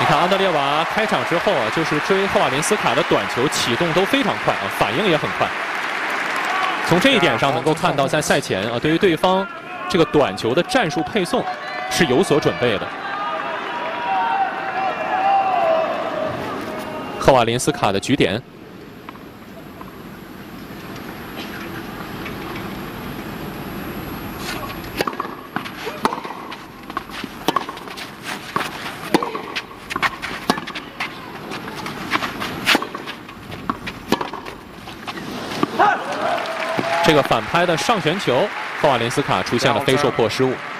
看安德烈娃开场之后啊，就是追赫瓦林斯卡的短球启动都非常快啊，反应也很快。从这一点上能够看到，在赛前啊，对于对方这个短球的战术配送是有所准备的。赫瓦林斯卡的局点。 这个反拍的上旋球，赫瓦林斯卡出现了非受迫失误。